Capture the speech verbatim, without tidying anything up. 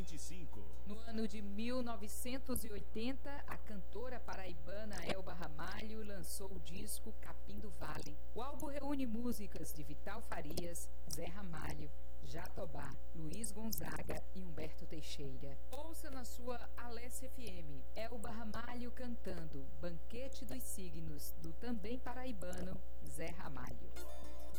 vinte e cinco. No ano de mil novecentos e oitenta, a cantora paraibana Elba Ramalho lançou o disco Capim do Vale. O álbum reúne músicas de Vital Farias, Zé Ramalho, Jatobá, Luiz Gonzaga e Humberto Teixeira. Ouça na sua Alesse F M, Elba Ramalho cantando Banquete dos Signos, do também paraibano Zé Ramalho.